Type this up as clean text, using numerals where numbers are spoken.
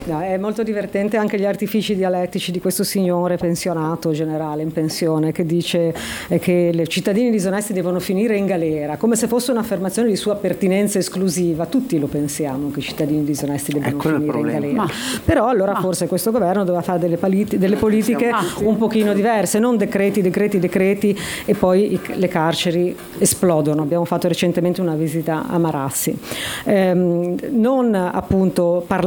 No, è molto divertente anche gli artifici dialettici di questo signore pensionato, generale in pensione, che dice che i cittadini disonesti devono finire in galera, come se fosse un'affermazione di sua pertinenza esclusiva. Tutti lo pensiamo che i cittadini disonesti debbano finire in galera. Però allora forse questo governo doveva fare delle politiche un pochino diverse, non decreti e poi le carceri esplodono. Abbiamo fatto recentemente una visita a Marassi. Non appunto parlare